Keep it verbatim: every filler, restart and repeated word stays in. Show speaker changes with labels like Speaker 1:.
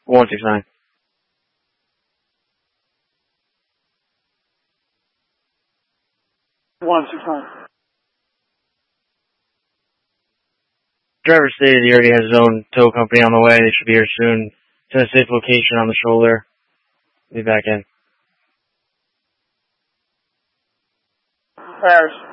Speaker 1: one six nine.
Speaker 2: one six nine.
Speaker 1: Driver stated he already has his own tow company on the way. They should be here soon. To a safe location on the shoulder. Be back in.
Speaker 2: Paris.